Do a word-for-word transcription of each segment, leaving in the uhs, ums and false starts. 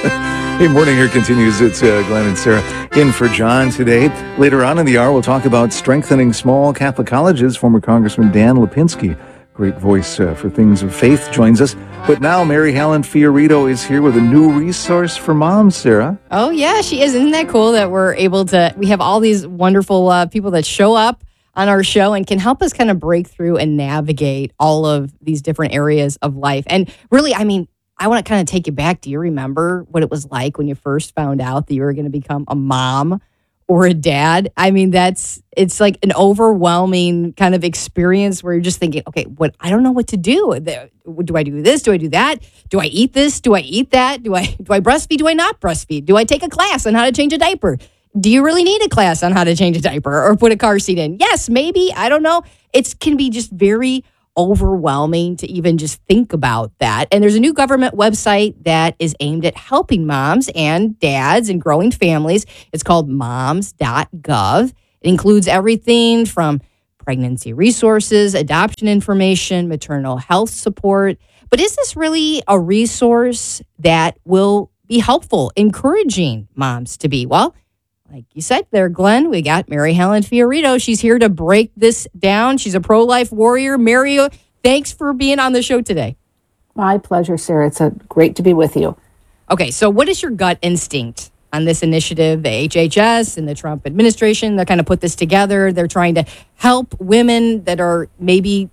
Hey, morning here continues. It's uh, Glenn and Sarah in for John today. Later on in the hour, we'll talk about strengthening small Catholic colleges. Former Congressman Dan Lipinski, great voice uh, for things of faith, joins us. But now Mary Helen Fiorito is here with a new resource for moms, Sarah. Oh, yeah, she is. Isn't that cool that we're able to, we have all these wonderful uh, people that show up on our show and can help us kind of break through and navigate all of these different areas of life. And really, I mean, I want to kind of take you back. Do you remember what it was like when you first found out that you were going to become a mom or a dad? I mean, that's, it's like an overwhelming kind of experience where you're just thinking, okay, what, I don't know what to do. Do I do this? Do I do that? Do I eat this? Do I eat that? Do I, do I breastfeed? Do I not breastfeed? Do I take a class on how to change a diaper? Do you really need a class on how to change a diaper or put a car seat in? Yes, maybe. I don't know. It can be just very overwhelming to even just think about that. And there's a new government website that is aimed at helping moms and dads and growing families. It's called moms dot gov. It includes everything from pregnancy resources, adoption information, maternal health support. But is this really a resource that will be helpful, encouraging moms to be? Well, like you said there, Glenn, we got Mary Helen Fiorito. She's here to break this down. She's a pro-life warrior. Mary, thanks for being on the show today. My pleasure, Sarah. It's a, great to be with you. Okay, so what is your gut instinct on this initiative? The H H S and the Trump administration, they kind of put this together. They're trying to help women that are maybe,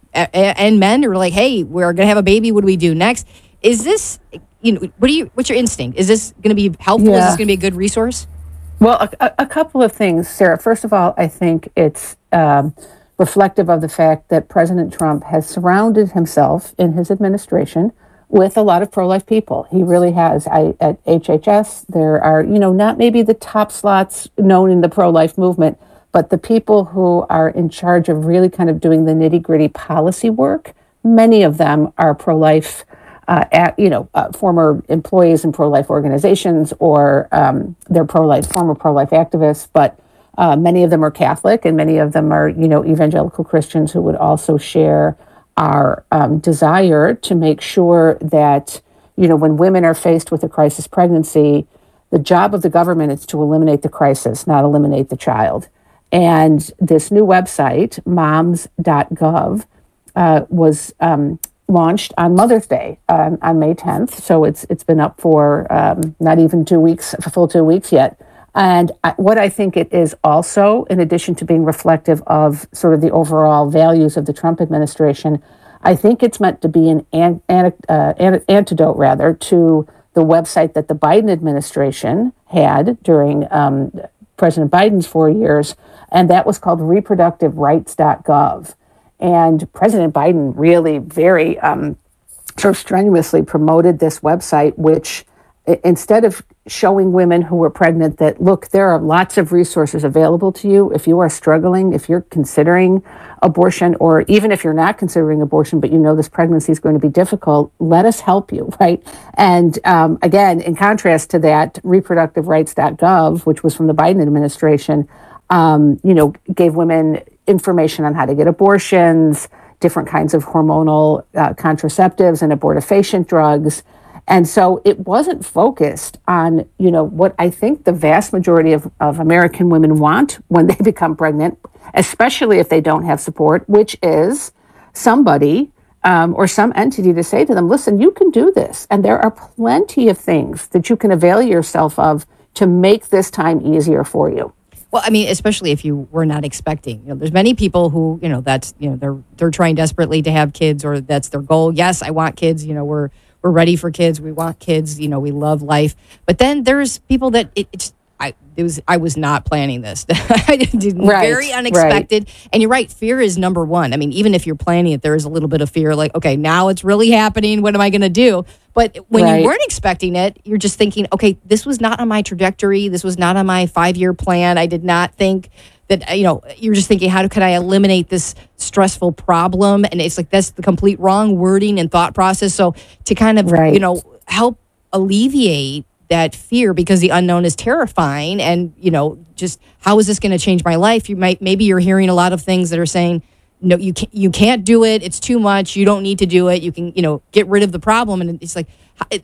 and men who are like, hey, we're going to have a baby. What do we do next? Is this, you know, what do you, what's your instinct? Is this going to be helpful? Yeah. Is this going to be a good resource? Well, a, a couple of things, Sarah. First of all, I think it's um, reflective of the fact that President Trump has surrounded himself in his administration with a lot of pro-life people. He really has. I, at H H S, there are, you know, not maybe the top slots known in the pro-life movement, but the people who are in charge of really kind of doing the nitty-gritty policy work. Many of them are pro-life Uh, at, you know, uh, former employees in pro-life organizations, or um, they're pro-life, former pro-life activists, but uh, many of them are Catholic, and many of them are, you know, evangelical Christians who would also share our um, desire to make sure that, you know, when women are faced with a crisis pregnancy, the job of the government is to eliminate the crisis, not eliminate the child. And this new website, moms dot gov, uh, was um, launched on Mother's Day um, on May tenth. So it's it's been up for um, not even two weeks, a full two weeks yet. And I, what I think it is also, in addition to being reflective of sort of the overall values of the Trump administration, I think it's meant to be an, an, an, uh, an antidote, rather, to the website that the Biden administration had during um, President Biden's four years, and that was called reproductive rights dot gov. And President Biden really very um, sort of strenuously promoted this website, which instead of showing women who were pregnant that, look, there are lots of resources available to you if you are struggling, if you're considering abortion, or even if you're not considering abortion, but you know this pregnancy is going to be difficult, let us help you, right? And um, again, in contrast to that, reproductive rights dot gov, which was from the Biden administration, um, you know, gave women information on how to get abortions, different kinds of hormonal uh, contraceptives and abortifacient drugs. And so it wasn't focused on, you know, what I think the vast majority of, of American women want when they become pregnant, especially if they don't have support, which is somebody um, or some entity to say to them, listen, you can do this. And there are plenty of things that you can avail yourself of to make this time easier for you. Well, I mean, especially if you were not expecting. You know, there's many people who, you know, that's, you know, they're they're trying desperately to have kids, or that's their goal. Yes, I want kids. You know, we're we're ready for kids. We want kids. You know, we love life. But then there's people that it, it's I it was I was not planning this. I did right, very unexpected. Right. And you're right. Fear is number one. I mean, even if you're planning it, there is a little bit of fear. Like, okay, now it's really happening. What am I going to do? But when right. you weren't expecting it, you're just thinking, okay, this was not on my trajectory. This was not on my five-year plan. I did not think that, you know, you're just thinking, how can I eliminate this stressful problem? And it's like, that's the complete wrong wording and thought process. So to kind of, right. you know, help alleviate that fear, because the unknown is terrifying. And, you know, just how is this going to change my life? You might, maybe you're hearing a lot of things that are saying, no, you can't, you can't do it. It's too much. You don't need to do it. You can, you know, get rid of the problem. And it's like,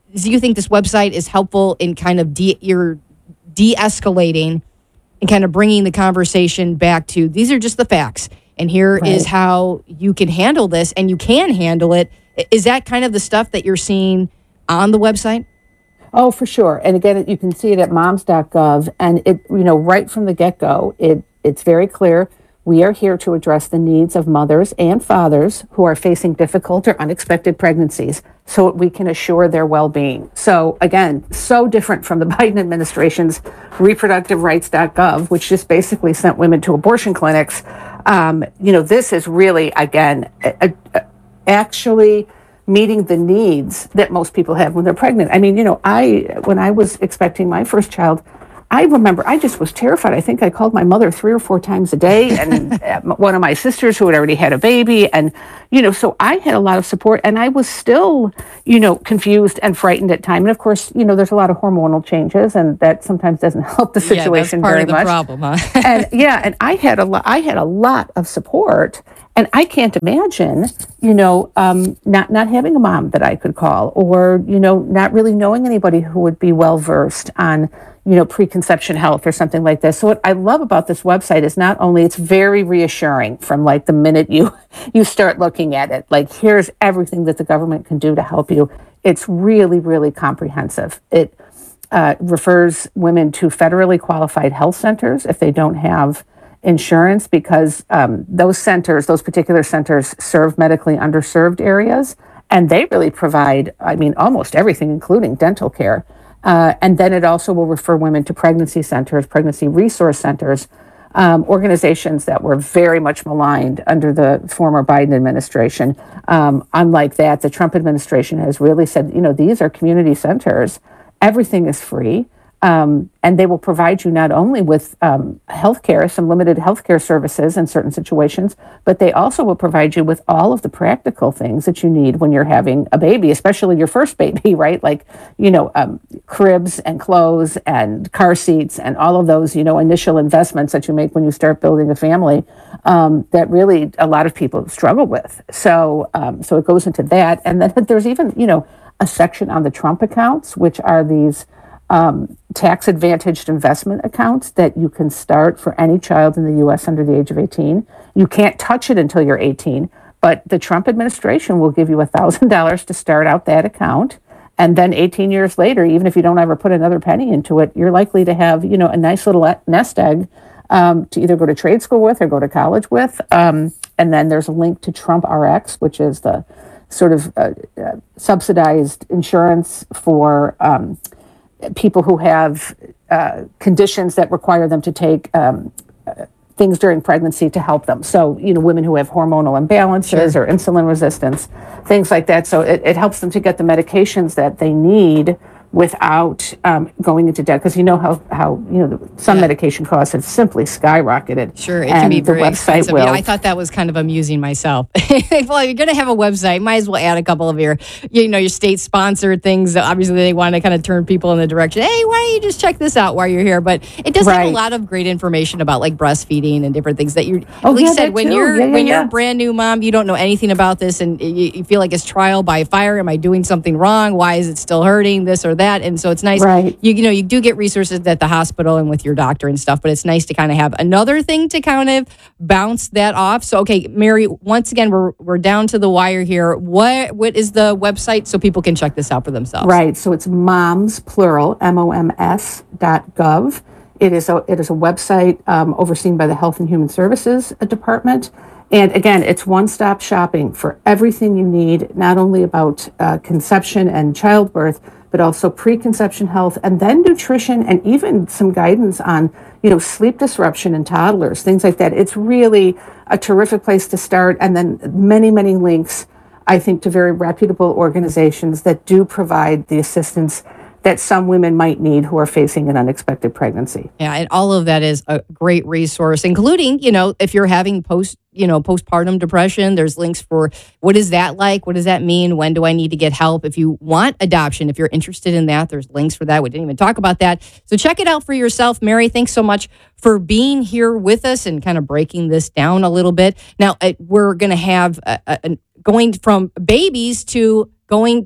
do you think this website is helpful in kind of de- your de-escalating and kind of bringing the conversation back to these are just the facts, and here Right. is how you can handle this, and you can handle it? Is that kind of the stuff that you're seeing on the website? Oh, for sure. And again, you can see it at moms dot gov, and it, you know, right from the get-go, it it's very clear. We are here to address the needs of mothers and fathers who are facing difficult or unexpected pregnancies so we can assure their well-being. So again, so different from the Biden administration's reproductive rights dot gov, which just basically sent women to abortion clinics. Um, you know, this is really, again, a, a, actually meeting the needs that most people have when they're pregnant. I mean, you know, I when I was expecting my first child, I remember I just was terrified. I think I called my mother three or four times a day, and one of my sisters who had already had a baby. And, you know, so I had a lot of support, and I was still, you know, confused and frightened at times. And of course, you know, there's a lot of hormonal changes, and that sometimes doesn't help the situation yeah, that's part very of the much. problem, huh? and yeah, and I had a lot, I had a lot of support. And I can't imagine, you know, um, not not having a mom that I could call, or, you know, not really knowing anybody who would be well versed on, you know, preconception health or something like this. So what I love about this website is not only it's very reassuring from like the minute you you start looking at it, like here's everything that the government can do to help you. It's really, really comprehensive. It uh, refers women to federally qualified health centers if they don't have insurance, because um, those centers, those particular centers serve medically underserved areas, and they really provide, I mean, almost everything, including dental care. Uh, and then it also will refer women to pregnancy centers, pregnancy resource centers, um, organizations that were very much maligned under the former Biden administration. Um, unlike that, the Trump administration has really said, you know, these are community centers. Everything is free. Um, and they will provide you not only with um, health care, some limited health care services in certain situations, but they also will provide you with all of the practical things that you need when you're having a baby, especially your first baby, right? Like, you know, um, cribs and clothes and car seats and all of those, you know, initial investments that you make when you start building a family um, that really a lot of people struggle with. So, um, so it goes into that. And then there's even, you know, a section on the Trump accounts, which are these Um, tax-advantaged investment accounts that you can start for any child in the U S under the age of eighteen. You can't touch it until you're eighteen, but the Trump administration will give you one thousand dollars to start out that account. And then eighteen years later, even if you don't ever put another penny into it, you're likely to have, you know, a nice little nest egg um, to either go to trade school with or go to college with. Um, and then there's a link to Trump R X, which is the sort of uh, uh, subsidized insurance for um, people who have uh, conditions that require them to take um, uh, things during pregnancy to help them. So, you know, women who have hormonal imbalances Sure. or insulin resistance, things like that. So it, it helps them to get the medications that they need without um, going into debt. Because you know how, how you know, some Yeah. medication costs have simply skyrocketed. Sure, it and can be the very website expensive. will. Yeah, I thought that was kind of amusing myself. Well, you're going to have a website. Might as well add a couple of your, you know, your state-sponsored things. Obviously, they want to kind of turn people in the direction. Hey, why don't you just check this out while you're here? But it does have a Right. lot of great information about like breastfeeding and different things that you're. Oh, like you yeah, said, that when too. you're Yeah, yeah, when you're yeah. a brand new mom, you don't know anything about this, and you, you feel like it's trial by fire. Am I doing something wrong? Why is it still hurting? This or that? And so it's nice. Right. You, you know, you do get resources at the hospital and with your doctor and stuff, but it's nice to kind of have another thing to kind of bounce that off. So, okay, Mary, once again, we're we're down to the wire here. What what is the website so people can check this out for themselves? Right. So it's moms, plural, M O M S dot gov. It is a, it is a website um, overseen by the Health and Human Services Department. And again, it's one-stop shopping for everything you need, not only about uh, conception and childbirth, but also preconception health, and then nutrition, and even some guidance on, you know, sleep disruption in toddlers, things like that. It's really a terrific place to start. And then many, many links, I think, to very reputable organizations that do provide the assistance that some women might need who are facing an unexpected pregnancy. Yeah, and all of that is a great resource, including, you know, if you're having post, you know, postpartum depression, there's links for what is that like? What does that mean? When do I need to get help? If you want adoption, if you're interested in that, there's links for that. We didn't even talk about that. So check it out for yourself. Mary, thanks so much for being here with us and kind of breaking this down a little bit. Now, uh, we're going to have a, a, a, going from babies to going to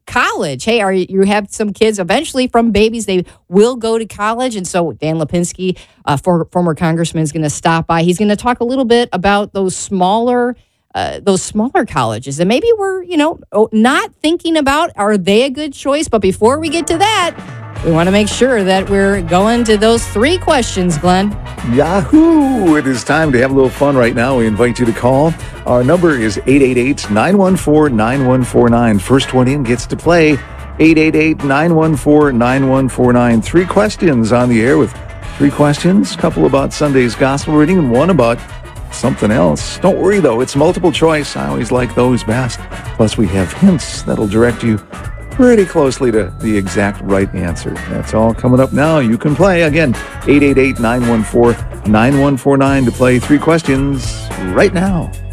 college. Hey, are you, you have some kids eventually from babies, they will go to college. And so Dan Lipinski, uh, for, former congressman, is going to stop by. He's going to talk a little bit about those smaller Uh, those smaller colleges that maybe we're, you know, not thinking about. Are they a good choice? But before we get to that, we want to make sure that we're going to those three questions, Glenn. Yahoo! It is time to have a little fun right now. We invite you to call. Our number is eight eight eight, nine one four, nine one four nine. First one in gets to play. eight eight eight, nine one four, nine one four nine. Three questions on the air with three questions. A couple about Sunday's gospel reading and one about something else. Don't worry, though. It's multiple choice. I always like those best. Plus, we have hints that'll direct you pretty closely to the exact right answer. That's all coming up now. You can play. Again, eight eight eight, nine one four, nine one four nine to play three questions right now.